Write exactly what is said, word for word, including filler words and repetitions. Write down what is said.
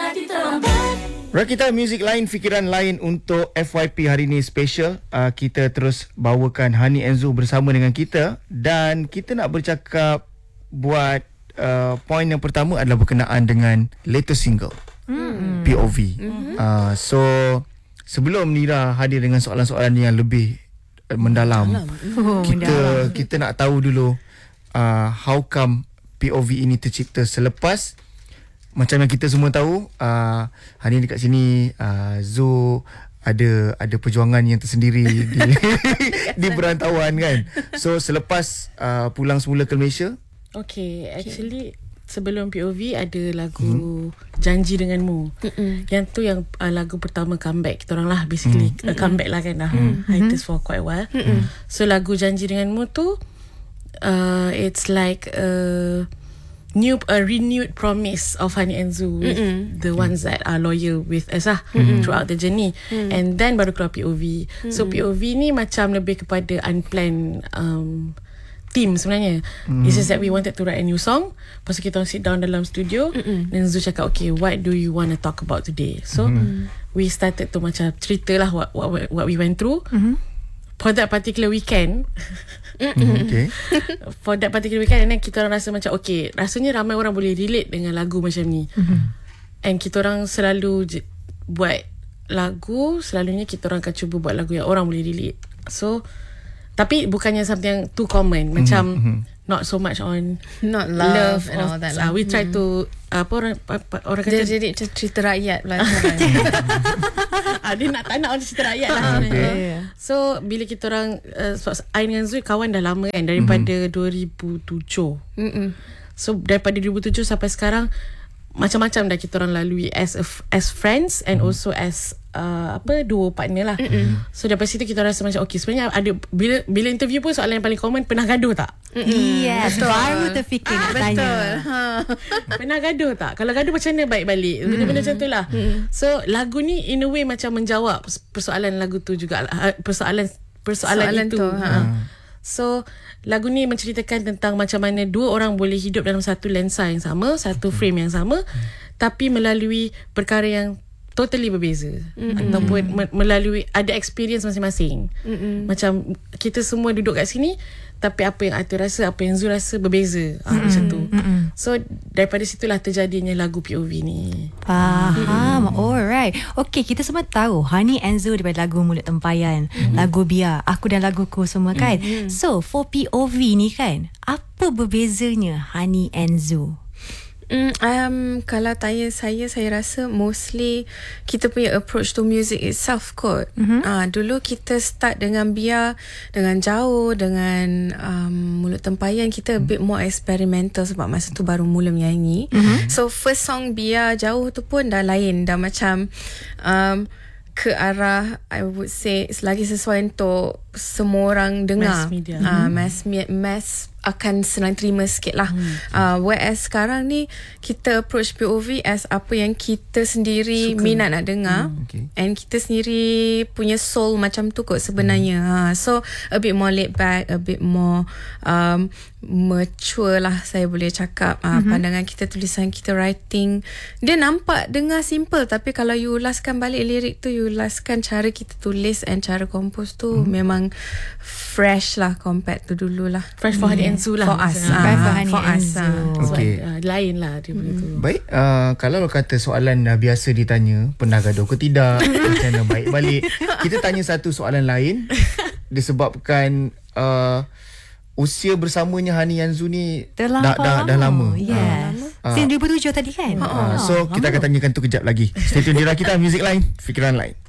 Rakita Music Lain, Fikiran Lain untuk F Y P hari ini special. Uh, kita terus bawakan Hani and Zu bersama dengan kita. Dan kita nak bercakap buat uh, poin yang pertama adalah berkenaan dengan latest single mm. P O V. Mm-hmm. uh, So sebelum Nira hadir dengan soalan-soalan yang lebih uh, mendalam, oh, kita mendalam. kita nak tahu dulu uh, how come P O V ini tercipta. Selepas macam yang kita semua tahu, uh, hari ni dekat sini uh, Zu ada ada perjuangan yang tersendiri di di perantauan kan. So selepas uh, pulang semula ke Malaysia. Okay, actually okay. sebelum P O V ada lagu hmm. Janji Denganmu. Mm-mm. Yang tu yang uh, lagu pertama comeback kita orang lah, basically hmm. uh, comeback lah kan dah. Hmm. Hiatus for quite a while. Mm-mm. So lagu Janji Denganmu tu uh, it's like a new a renewed promise of Hani and Zu, mm-hmm. the ones that are loyal with us lah mm-hmm. throughout the journey. Mm. And then baru keluar P O V. Mm-hmm. So P O V ni macam lebih kepada unplanned um, team sebenarnya. Mm. It's just that we wanted to write a new song. Lepas tu kita sit down dalam studio, mm-hmm. dan Zu cakap, okay, what do you want to talk about today? So mm. we started to macam cerita lah what, what, what we went through. Mm-hmm. For that particular weekend, okay. For that particular weekend, and then kita orang rasa macam okay, rasanya ramai orang boleh relate dengan lagu macam ni. Mm-hmm. And kita orang selalu je, buat lagu, selalunya kita orang akan cuba buat lagu yang orang boleh relate. So tapi bukannya something yang too common, macam mm-hmm. not so much on not love, love and all that lah. Uh, we try mm. to apa orang apa, orang kata jadi macam cerita rakyat pula. Ah, dia nak tak nak orang cerita rakyat lah sebenarnya. Okay. So bila kita orang uh, sebab I dengan Zul kawan dah lama kan, daripada mm-hmm. dua ribu tujuh. Mm-mm. So daripada dua ribu tujuh sampai sekarang macam-macam dah kita orang lalui as a, as friends and mm. also as uh, apa duo partner lah. Mm-mm. So daripada situ kita rasa macam okay, sebenarnya ada bila bila interview pun soalan yang paling common, pernah gaduh tak? Yes, baru terfikir ah, nak betul. tanya. Ha. Pernah gaduh tak? Kalau gaduh macam mana baik balik? Benda-benda macam tu lah. Mm. So lagu ni in a way macam menjawab persoalan lagu tu juga, persoalan persoalan Soalan itu. Tu, ha. So lagu ni menceritakan tentang macam mana dua orang boleh hidup dalam satu lensa yang sama, satu frame yang sama, tapi melalui perkara yang totally berbeza, mm-hmm. ataupun me- melalui ada experience masing-masing. Mm-hmm. Macam kita semua duduk kat sini, tapi apa yang Atul rasa, apa yang Zul rasa berbeza. Mm-hmm. Ah, macam tu. Mm-hmm. So daripada situlah terjadinya lagu P O V ni. Faham. Mm-hmm. Alright. Okay, kita semua tahu Hani and Zul daripada lagu Mulut Tempayan, mm-hmm. lagu Biar, Aku dan Laguku semua kan. Mm-hmm. So for P O V ni kan, apa berbezanya Hani and Zul? Mm, um, kalau tanya saya, saya rasa mostly kita punya approach to music itself kot. Mm-hmm. Uh, dulu kita start dengan Biar, dengan Jauh, dengan um, Mulut Tempayan, kita a bit more experimental sebab masa tu baru mula menyanyi. Mm-hmm. So first song Biar, Jauh tu pun dah lain, dah macam um, ke arah I would say lagi sesuai untuk semua orang dengar. Mass media. Uh, mass, mass akan senang terima sikit lah. hmm. uh, Whereas sekarang ni kita approach P O V as apa yang kita sendiri suka, minat nak dengar. hmm. okay. And kita sendiri punya soul macam tu kot sebenarnya. hmm. uh, So a bit more laid back, a bit more um, mature lah saya boleh cakap. uh, mm-hmm. Pandangan kita, tulisan kita, writing, dia nampak dengar simple, tapi kalau you ulaskan balik lirik tu, you ulaskan cara kita tulis and cara compose tu, hmm. memang fresh lah compared to dulu lah. Fresh for Hani and Zu lah. For us. Ah, ah, for Hani for and us. Zu. Okay. So, uh, lain lah dia hmm. tu. Baik, uh, kalau kata soalan uh, biasa ditanya, pernah gaduh ke tidak, macam mana baik balik, kita tanya satu soalan lain. Disebabkan uh, usia bersamanya Hani and Zu ni dah, dah, dah, dah lama. Yes. uh, Since dua ribu tujuh tadi kan. uh, uh, So kita akan tanyakan tu kejap lagi. Stay tune di Rakita Music Lain, Fikiran Lain.